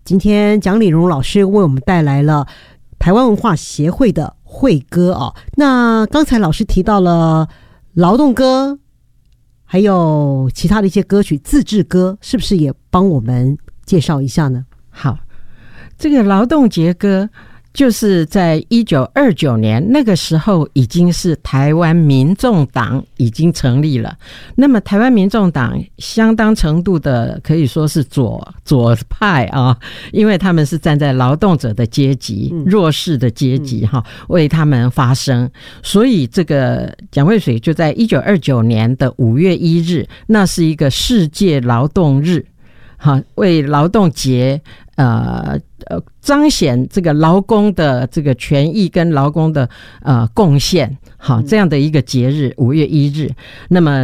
今天蒋理荣老师为我们带来了台湾文化协会的会歌哦。那刚才老师提到了劳动歌，还有其他的一些歌曲，自治歌，是不是也帮我们介绍一下呢？ 好，这个劳动节歌就是在1929年那个时候，已经是台湾民众党已经成立了。那么台湾民众党相当程度的可以说是左派啊，因为他们是站在劳动者的阶级、弱势的阶级为他们发声。所以这个蒋渭水就在1929年的5月1日，那是一个世界劳动日，为劳动节彰显这个劳工的这个权益跟劳工的贡献，这样的一个节日，5月1日。那么